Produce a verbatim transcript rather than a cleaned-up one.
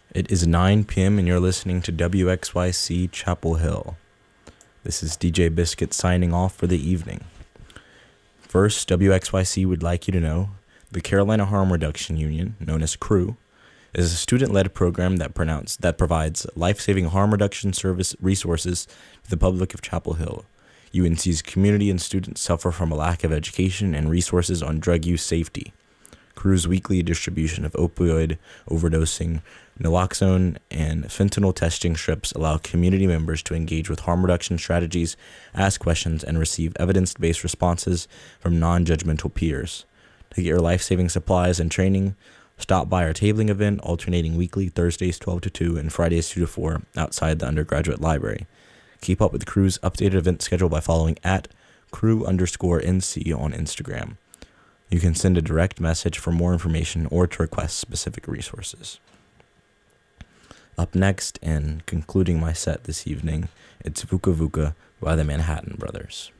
It is nine p.m. and you're listening to W X Y C Chapel Hill. This is D J Biscuit signing off for the evening. First, W X Y C would like you to know the Carolina Harm Reduction Union, known as CREW, is a student-led program that, pronounce, that provides life-saving harm reduction service resources to the public of Chapel Hill. U N C's community and students suffer from a lack of education and resources on drug use safety. CREW's weekly distribution of opioid overdosing, naloxone, and fentanyl testing strips allow community members to engage with harm reduction strategies, ask questions, and receive evidence-based responses from non-judgmental peers. To get your life-saving supplies and training, stop by our tabling event alternating weekly Thursdays twelve to two and Fridays two to four outside the undergraduate library. Keep up with CREW's updated event schedule by following at crew underscore NC on Instagram. You can send a direct message for more information or to request specific resources. Up next, and concluding my set this evening, it's Vuka Vuka by the Manhattan Brothers.